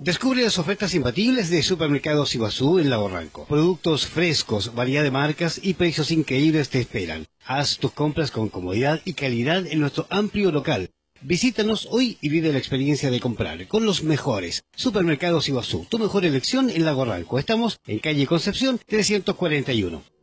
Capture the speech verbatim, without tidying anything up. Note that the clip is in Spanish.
Descubre las ofertas imbatibles de Supermercados Iguazú en Lago Ranco. Productos frescos, variedad de marcas y precios increíbles te esperan. Haz tus compras con comodidad y calidad en nuestro amplio local. Visítanos hoy y vive la experiencia de comprar con los mejores. Supermercados Iguazú, tu mejor elección en Lago Ranco. Estamos en calle Concepción trescientos cuarenta y uno.